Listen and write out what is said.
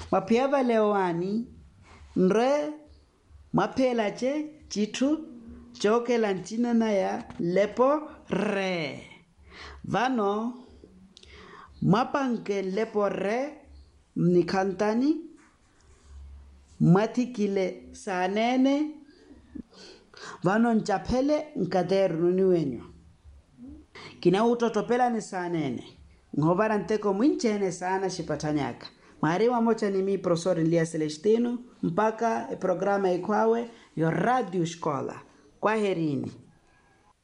Mapiava lewani nre mapela che chitu choke lantina na ya lepo re. Vano mapanke lepo re mnikantani matikile sanene vano nchapele nkaderu nuni wenyu. Kina utotopela ni sanene. Ngobara nteko mwinchene sana shipatanyaka. Mariwa mocha ni mi profesor Elia Celestino mpaka programa ikwawe yo Radio Escola. Kwaherini.